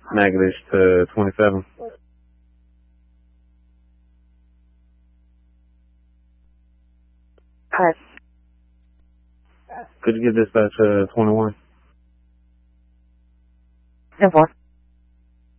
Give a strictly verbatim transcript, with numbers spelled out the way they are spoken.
Magdish to twenty-seven. Hi. Could you get dispatch to twenty-one? ten four.